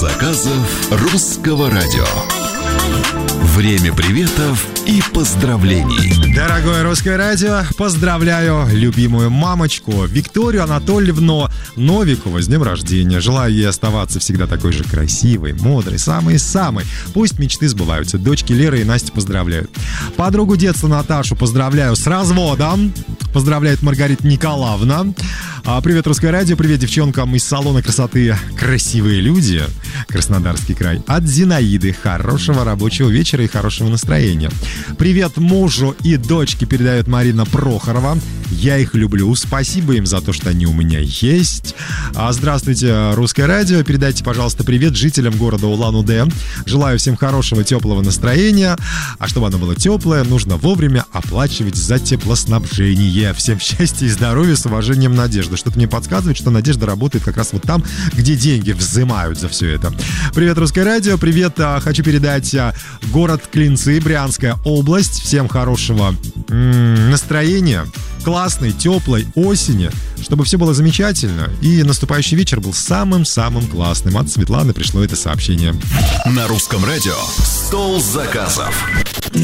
заказов русского радио. Время приветов и поздравлений. Дорогое русское радио, поздравляю любимую мамочку Викторию Анатольевну Новикову с днем рождения. Желаю ей оставаться всегда такой же красивой, мудрой, самой-самой. Пусть мечты сбываются. Дочки Лера и Настя поздравляют. Подругу детства Наташу поздравляю с разводом. Поздравляет Маргарита Николаевна. Привет, русское радио, привет девчонкам из салона красоты «Красивые люди», Краснодарский край. От Зинаиды. Хорошего рабочего вечера и хорошего настроения. Привет мужу и дочке передает Марина Прохорова. Я их люблю. Спасибо им за то, что они у меня есть. Здравствуйте, русское радио. Передайте, пожалуйста, привет жителям города Улан-Удэ. Желаю всем хорошего, теплого настроения. А чтобы оно было теплое, нужно вовремя оплачивать за теплоснабжение. Всем счастья и здоровья, с уважением, Надежда. Что-то мне подсказывает, что Надежда работает как раз вот там, где деньги взымают за все это. Привет, русское радио. Привет, хочу передать город Клинцы, Брянская область. Всем хорошего настроения, классной, теплой осени, чтобы все было замечательно. И наступающий вечер был самым-самым классным. От Светланы пришло это сообщение. На русском радио «Стол заказов».